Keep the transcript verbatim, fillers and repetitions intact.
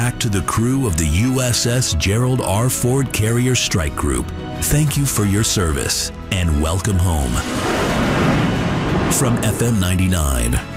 back to the crew of the U S S Gerald R. Ford Carrier Strike Group. Thank you for your service and welcome home. From F M ninety-nine,